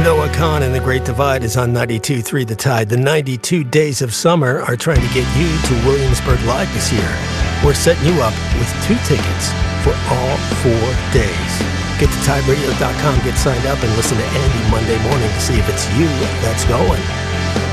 Noah Kahn and the Great Divide is on 92.3 The Tide. The 92 Days of Summer are trying to get you to Williamsburg Live this year. We're setting you up with 2 tickets for all 4 days. Get to TideRadio.com, get signed up, and listen to Andy Monday morning to see if it's you that's going.